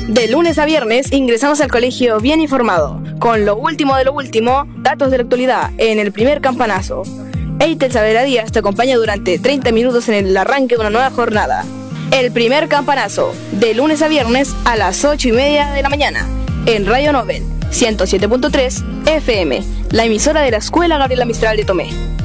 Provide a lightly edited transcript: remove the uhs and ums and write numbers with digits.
De lunes a viernes ingresamos al colegio bien informado, con lo último de lo último, datos de la actualidad en el primer campanazo. Eitel Saavedra Díaz te acompaña durante 30 minutos en el arranque de una nueva jornada. El primer campanazo, de lunes a viernes a las 8:30 de la mañana, en Radio Nobel 107.3 FM, la emisora de la Escuela Gabriela Mistral de Tomé.